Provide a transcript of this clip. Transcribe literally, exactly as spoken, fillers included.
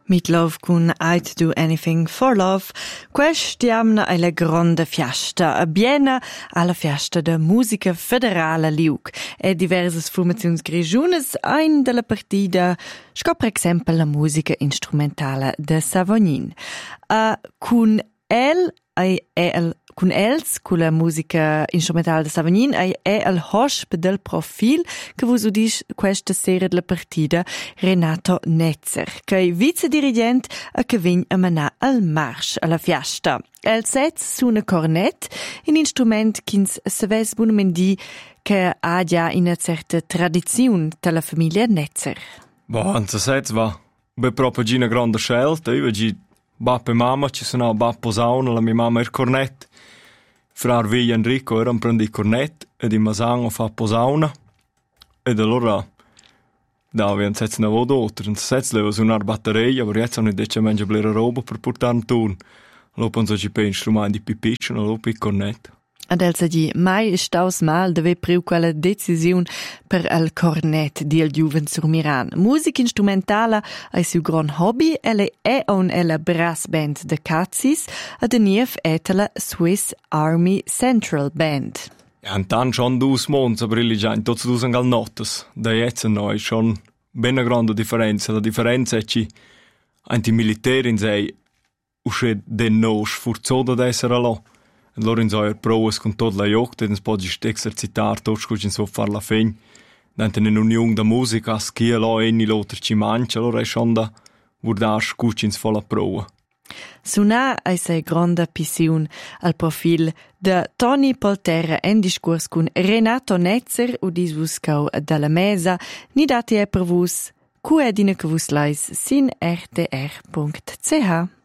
Meat Love con I'd Do Anything for Love. Quest'anno è la grande festa, a Biena alla festa da musica federale Liug e diverse formazioni grigiunes ein della partita sco per esempio la musica strumentale de Savognin. Uh, con el è el con els, con la musica strumentale de Savognin, è il host del profil che vos udis questa sera della partita Renato Netzer, che è vice dirigente e che vien a manà al marsch alla fiesta. El setz suona cornet, un instrument che se ves buonamente di che ha già una certa tradizione della famiglia Netzer. Boh, anzi setz va, beh proprio una grande scelta, io vedo Bappa e mamma, ci sono Bappa Sauna, la mia mamma il cornet. Frar Viglia Enrico era un prendi il cornet ed in Masango fa posauna. Ed allora da vi un setz una vodo oltre, un setz leva suonar batteria, ma adesso non dice mangia blera roba per portare un turno. Allora penso ci per strumenti più piccoli, allora per il cornet. Ad Elsa di mai staus mal deve priu quella decisione per il cornet di il giuven sur Miran. Musica strumentale è suo gran hobby, elle è on la brass band de Katzis, ad nief è la Swiss Army Central Band. Ja, und dann schon dus mons, aber ich già in tots dus angal nottes. Da jetzt no è schon ben una grande differenza. La differenza è che anti militari in sei usce den no sforzoso da essere là. Allora in so provas con tot la jocta, den podi esercitar tot scuc in so far la fegn. Dante in union da musica, schia la eni l'altro ci mangia, allora è schon da vurdar scuc in folla prova. Suna è sei grande passione al profil de Tony Polterra en discurs con Renato Netzer u disvuscau dalla mesa, ni dati è per vus, cu è dina che vus lais sin r t r punct c h.